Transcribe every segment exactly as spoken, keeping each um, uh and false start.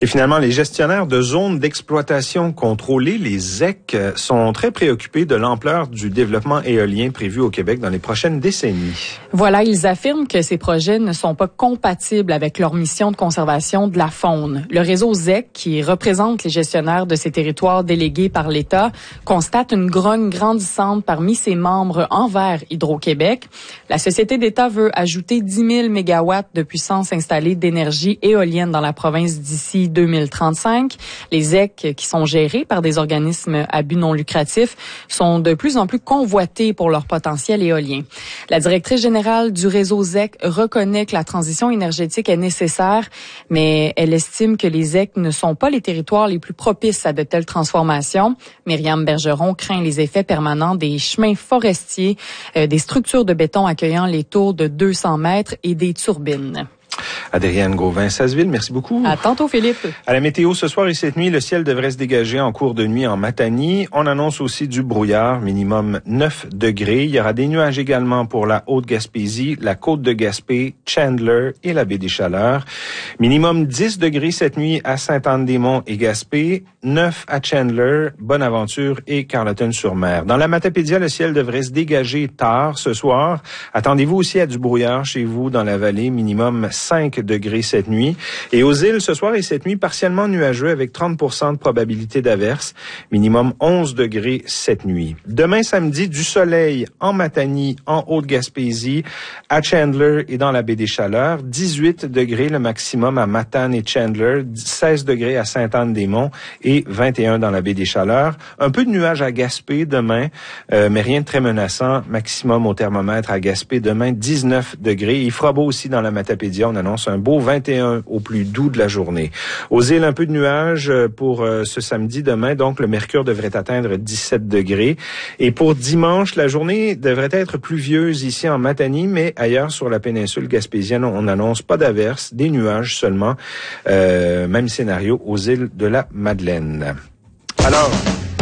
Et finalement, les gestionnaires de zones d'exploitation contrôlées, les Z E C, sont très préoccupés de l'ampleur du développement éolien prévu au Québec dans les prochaines décennies. Voilà, ils affirment que ces projets ne sont pas compatibles avec leur mission de conservation de la faune. Le réseau Z E C, qui représente les gestionnaires de ces territoires délégués par l'État, constate une grogne grandissante parmi ses membres envers Hydro-Québec. La société d'État veut ajouter dix mille mégawatts de puissance installée d'énergie éolienne dans la province d'ici deux mille trente-cinq. Les Z E C, qui sont gérés par des organismes à but non lucratif, sont de plus en plus convoités pour leur potentiel éolien. La directrice générale du réseau Z E C reconnaît que la transition énergétique est nécessaire, mais elle estime que les Z E C ne sont pas les territoires les plus propices à de telles transformations. Myriam Bergeron craint les effets permanents des chemins forestiers, euh, des structures de béton accueillant les tours de deux cents mètres et des turbines. Adrienne Gauvin-Sasseville, merci beaucoup. À tantôt, Philippe. À la météo, ce soir et cette nuit, le ciel devrait se dégager en cours de nuit en Matanie. On annonce aussi du brouillard, minimum neuf degrés. Il y aura des nuages également pour la Haute-Gaspésie, la côte de Gaspé, Chandler et la baie des Chaleurs. Minimum dix degrés cette nuit à Sainte-Anne-des-Monts et Gaspé, neuf à Chandler, Bonaventure et Carleton-sur-Mer. Dans la Matapédia, le ciel devrait se dégager tard ce soir. Attendez-vous aussi à du brouillard chez vous dans la vallée, minimum cinq degrés cette nuit. Et aux îles, ce soir et cette nuit, partiellement nuageux avec trente pour cent de probabilité d'averse. Minimum onze degrés cette nuit. Demain, samedi, du soleil en Matanie, en Haute-Gaspésie, à Chandler et dans la baie des Chaleurs. dix-huit degrés le maximum à Matane et Chandler. seize degrés à Sainte-Anne-des-Monts et vingt et un dans la baie des Chaleurs. Un peu de nuages à Gaspé demain, euh, mais rien de très menaçant. Maximum au thermomètre à Gaspé demain, dix-neuf degrés. Il fera beau aussi dans la Matapédia. On annonce un beau vingt et un au plus doux de la journée. Aux îles, un peu de nuages pour euh, ce samedi demain. Donc, le mercure devrait atteindre dix-sept degrés. Et pour dimanche, la journée devrait être pluvieuse ici en Matanie, mais ailleurs sur la péninsule gaspésienne, on n'annonce pas d'averses, des nuages seulement. Euh, même scénario aux îles de la Madeleine. Alors...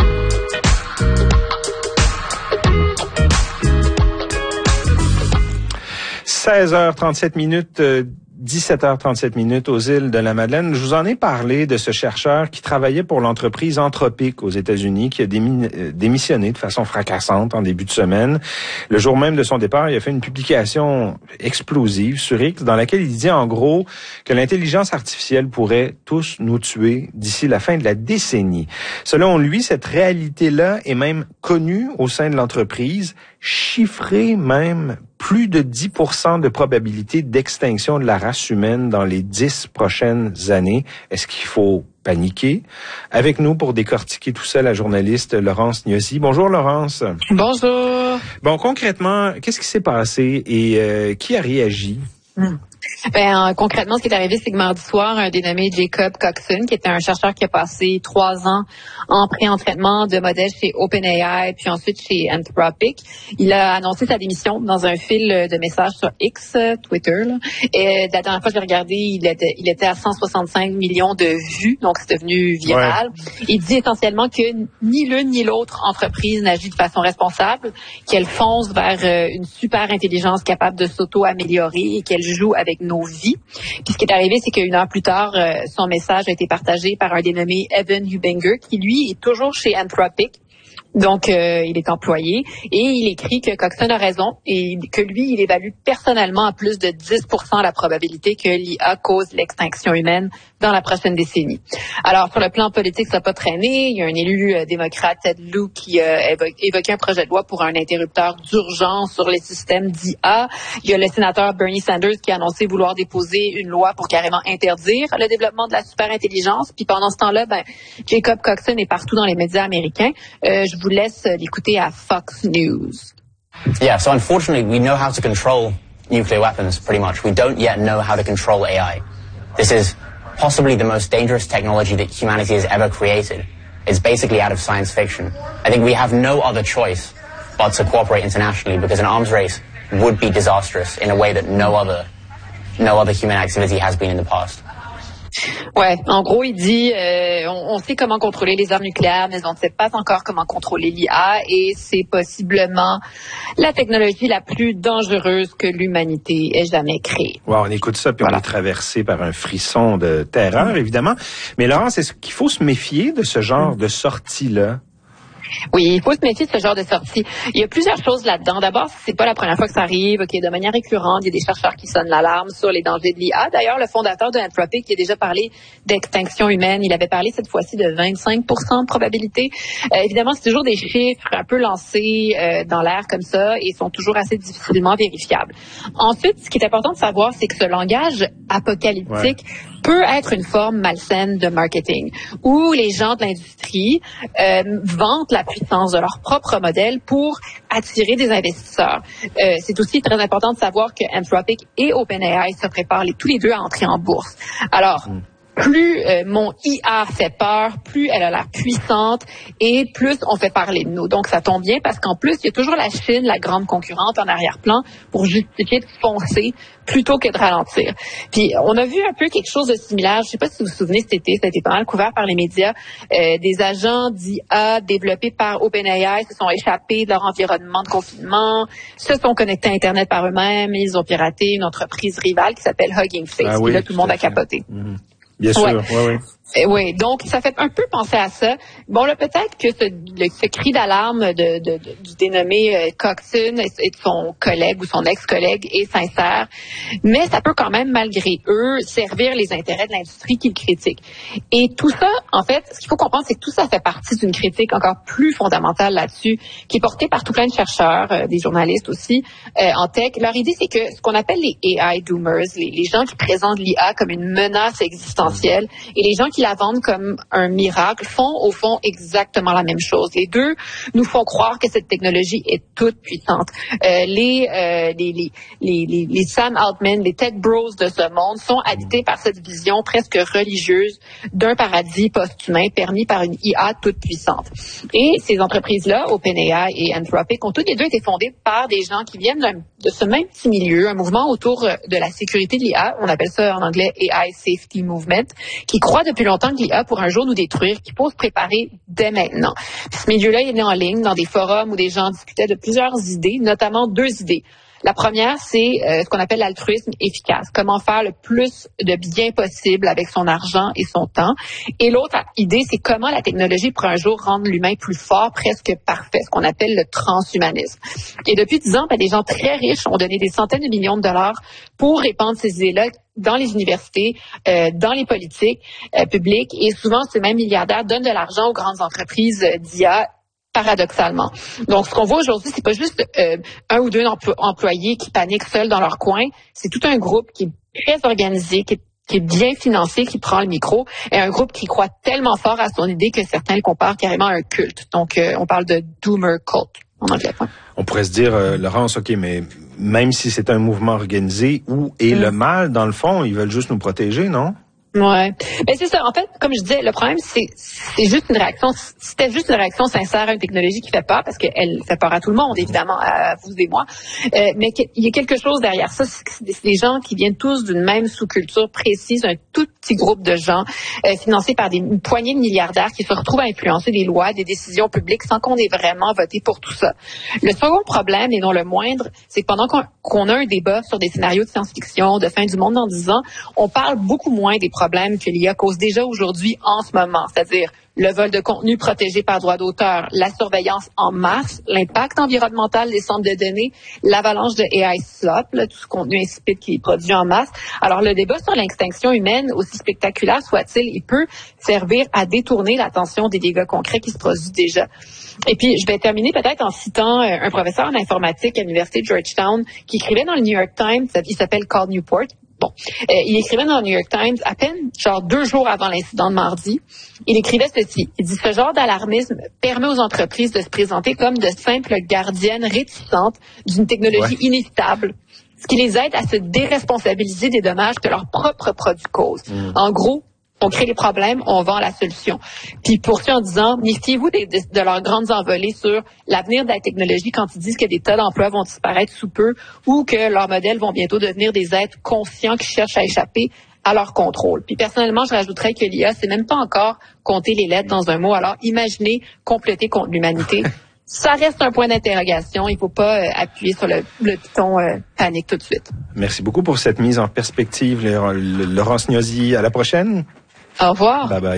seize heures trente-sept minutes, euh, dix-sept heures trente-sept minutes aux îles de la Madeleine. Je vous en ai parlé de ce chercheur qui travaillait pour l'entreprise Anthropic aux États-Unis, qui a démi- démissionné de façon fracassante en début de semaine. Le jour même de son départ, il a fait une publication explosive sur X dans laquelle il dit en gros que l'intelligence artificielle pourrait tous nous tuer d'ici la fin de la décennie. Selon lui, cette réalité-là est même connue au sein de l'entreprise, chiffrée même plus de dix pour cent de probabilité d'extinction de la race humaine dans les dix prochaines années. Est-ce qu'il faut paniquer? Avec nous pour décortiquer tout ça, la journaliste Laurence Gnossi. Bonjour Laurence. Bonjour. Bon, concrètement, qu'est-ce qui s'est passé et euh, qui a réagi? Hmm. Ben, euh, concrètement, ce qui est arrivé, c'est que mardi soir, un dénommé Jacob Coxon, qui était un chercheur qui a passé trois ans en pré-entraînement de modèles chez OpenAI, puis ensuite chez Anthropic, il a annoncé sa démission dans un fil de messages sur X, Twitter. Là. Et la dernière fois que j'ai regardé, il était, il était à cent soixante-cinq millions de vues, donc c'est devenu viral. Ouais. Il dit essentiellement que ni l'une ni l'autre entreprise n'agit de façon responsable, qu'elle fonce vers une super intelligence capable de s'auto-améliorer et qu'elle joue avec nos vies. Puis ce qui est arrivé, c'est qu'une heure plus tard, euh, son message a été partagé par un dénommé Evan Hubinger, qui lui est toujours chez Anthropic. Donc, euh, il est employé et il écrit que Coxon a raison et que lui, il évalue personnellement à plus de dix pour cent la probabilité que l'I A cause l'extinction humaine dans la prochaine décennie. Alors, sur le plan politique, ça n'a pas traîné. Il y a un élu euh, démocrate, Ted Lieu, qui a euh, évo- évoqué un projet de loi pour un interrupteur d'urgence sur les systèmes d'I A. Il y a le sénateur Bernie Sanders qui a annoncé vouloir déposer une loi pour carrément interdire le développement de la superintelligence. Puis pendant ce temps-là, ben, Jacob Coxon est partout dans les médias américains. Euh, je vous laisse l'écouter à Fox News. Yeah, so unfortunately, we know how to control nuclear weapons, pretty much. We don't yet know how to control A I. This is possibly the most dangerous technology that humanity has ever created. It's basically out of science fiction. I think we have no other choice but to cooperate internationally because an arms race would be disastrous in a way that no other, no other human activity has been in the past. Ouais, en gros, il dit, euh, on, on sait comment contrôler les armes nucléaires, mais on ne sait pas encore comment contrôler l'I A, et c'est possiblement la technologie la plus dangereuse que l'humanité ait jamais créée. Wow, on écoute ça, puis voilà. On est traversé par un frisson de terreur, évidemment. Mais Laurence, est-ce qu'il faut se méfier de ce genre de sortie-là? Oui, il faut se méfier de ce genre de sortie. Il y a plusieurs choses là-dedans. D'abord, c'est pas la première fois que ça arrive, OK, de manière récurrente, il y a des chercheurs qui sonnent l'alarme sur les dangers de l'I A. D'ailleurs, le fondateur de Anthropic, qui a déjà parlé d'extinction humaine, il avait parlé cette fois-ci de vingt-cinq pour cent de probabilité. Euh, évidemment, c'est toujours des chiffres un peu lancés euh, dans l'air comme ça et sont toujours assez difficilement vérifiables. Ensuite, ce qui est important de savoir, c'est que ce langage apocalyptique ouais. peut être une forme malsaine de marketing, où les gens de l'industrie euh, vantent la puissance de leur propre modèle pour attirer des investisseurs. Euh, c'est aussi très important de savoir que Anthropic et OpenAI se préparent les, tous les deux à entrer en bourse. Alors, mm. plus euh, mon I A fait peur, plus elle a l'air puissante et plus on fait parler de nous. Donc, ça tombe bien parce qu'en plus, il y a toujours la Chine, la grande concurrente en arrière-plan, pour justifier de foncer plutôt que de ralentir. Puis, on a vu un peu quelque chose de similaire. Je sais pas si vous vous souvenez cet été, ça a été pas mal couvert par les médias. Euh, des agents d'I A développés par OpenAI se sont échappés de leur environnement de confinement, se sont connectés à Internet par eux-mêmes, ils ont piraté une entreprise rivale qui s'appelle Hugging Face. Ah oui, et là, tout le monde a capoté. Mm-hmm. Bien sûr, oui, oui. Eh oui, donc ça fait un peu penser à ça. Bon, là, peut-être que ce, le, ce cri d'alarme de, de, de, du dénommé euh, Coxon et, et de son collègue ou son ex-collègue est sincère, mais ça peut quand même, malgré eux, servir les intérêts de l'industrie qui le critique. Et tout ça, en fait, ce qu'il faut comprendre, c'est que tout ça fait partie d'une critique encore plus fondamentale là-dessus, qui est portée par tout plein de chercheurs, euh, des journalistes aussi, euh, en tech. Leur idée, c'est que ce qu'on appelle les A I doomers, les, les gens qui présentent l'I A comme une menace existentielle, et les gens qui la vendent comme un miracle font au fond exactement la même chose. Les deux nous font croire que cette technologie est toute puissante. Euh, les, euh, les, les, les, les, les Sam Altman, les tech bros de ce monde sont habités par cette vision presque religieuse d'un paradis post-humain permis par une I A toute puissante. Et ces entreprises-là, OpenAI et Anthropic, ont toutes les deux été fondées par des gens qui viennent de, de ce même petit milieu, un mouvement autour de la sécurité de l'I A, on appelle ça en anglais A I Safety Movement, qui croit depuis longtemps que l'I A pourrait un jour nous détruire, qu'il faut se préparer dès maintenant. Puis ce milieu-là, il est né en ligne, dans des forums où des gens discutaient de plusieurs idées, notamment deux idées. La première, c'est euh, ce qu'on appelle l'altruisme efficace. Comment faire le plus de bien possible avec son argent et son temps. Et l'autre idée, c'est comment la technologie pourrait un jour rendre l'humain plus fort, presque parfait, ce qu'on appelle le transhumanisme. Et depuis dix ans, ben, des gens très riches ont donné des centaines de millions de dollars pour répandre ces idées-là dans les universités, euh, dans les politiques euh, publiques. Et souvent, ces mêmes milliardaires donnent de l'argent aux grandes entreprises euh, d'I A, paradoxalement. Donc, ce qu'on voit aujourd'hui, c'est pas juste euh, un ou deux empl- employés qui paniquent seuls dans leur coin. C'est tout un groupe qui est très organisé, qui est, qui est bien financé, qui prend le micro, et un groupe qui croit tellement fort à son idée que certains le comparent carrément à un culte. Donc, euh, on parle de doomer cult en anglais. On pourrait se dire, euh, Laurence, OK, mais même si c'est un mouvement organisé, où est mmh. le mal, dans le fond? Ils veulent juste nous protéger, non? Ouais, ben c'est ça. En fait, comme je disais, le problème c'est c'est juste une réaction. C'était juste une réaction sincère à une technologie qui fait peur, parce qu'elle fait peur à tout le monde, évidemment, à vous et moi. Euh, mais il y a quelque chose derrière ça. C'est des gens qui viennent tous d'une même sous-culture précise, un tout petit groupe de gens euh, financés par des une poignée de milliardaires qui se retrouvent à influencer des lois, des décisions publiques sans qu'on ait vraiment voté pour tout ça. Le second problème, et non le moindre, c'est que pendant qu'on, qu'on a un débat sur des scénarios de science-fiction, de fin du monde dans dix ans, on parle beaucoup moins des problèmes que l'I A cause déjà aujourd'hui en ce moment, c'est-à-dire le vol de contenu protégé par droit d'auteur, la surveillance en masse, l'impact environnemental des centres de données, l'avalanche de A I slop, là, tout ce contenu insipide qui est produit en masse. Alors, le débat sur l'extinction humaine, aussi spectaculaire soit-il, il peut servir à détourner l'attention des dégâts concrets qui se produisent déjà. Et puis, je vais terminer peut-être en citant un professeur en informatique à l'Université de Georgetown qui écrivait dans le New York Times, il s'appelle Cal Newport. Bon, euh, il écrivait dans le New York Times à peine, genre deux jours avant l'incident de mardi, il écrivait ceci. Il dit « Ce genre d'alarmisme permet aux entreprises de se présenter comme de simples gardiennes réticentes d'une technologie ouais. inévitable, ce qui les aide à se déresponsabiliser des dommages que leurs propres produits causent. Mmh. En gros, on crée les problèmes, on vend la solution. » Puis il poursuit en disant, méfiez-vous de, de, de leurs grandes envolées sur l'avenir de la technologie quand ils disent que des tas d'emplois vont disparaître sous peu ou que leurs modèles vont bientôt devenir des êtres conscients qui cherchent à échapper à leur contrôle. Puis personnellement, je rajouterais que l'I A, c'est même pas encore compter les lettres dans un mot. Alors imaginez comploter contre l'humanité. Ça reste un point d'interrogation. Il ne faut pas euh, appuyer sur le, le piton euh, panique tout de suite. Merci beaucoup pour cette mise en perspective, Laurence Gnosi. À la prochaine. Au revoir. Bye bye.